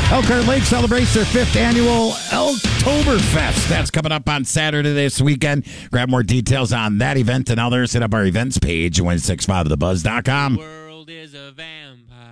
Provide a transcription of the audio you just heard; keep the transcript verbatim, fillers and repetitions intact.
Elkhart Lake celebrates their fifth annual Elktoberfest. That's coming up on Saturday this weekend. Grab more details on that event and others. Hit up our events page, one six five the buzz dot com. The world is a vampire.